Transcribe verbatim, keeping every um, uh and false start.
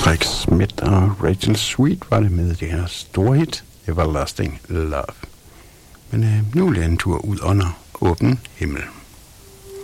Rex Smith og Rachel Sweet var det med det her store hit, Everlasting Love. Men øh, nu vil jeg en tur ud under åben himmel.